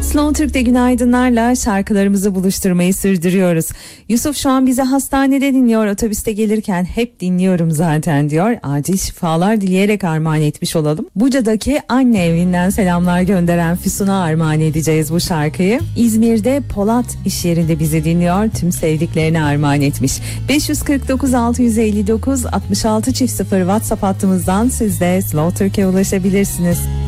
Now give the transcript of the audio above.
Slow Türk'te günaydınlarla şarkılarımızı buluşturmayı sürdürüyoruz. Yusuf şu an bizi hastanede dinliyor, otobüste gelirken hep dinliyorum zaten diyor. Acil şifalar dileyerek armağan etmiş olalım. Buca'daki anne evinden selamlar gönderen Füsun'a armağan edeceğiz bu şarkıyı. İzmir'de Polat iş yerinde bizi dinliyor, tüm sevdiklerine armağan etmiş. 549 659 66 0 WhatsApp hattımızdan siz de Slow Türk'e ulaşabilirsiniz.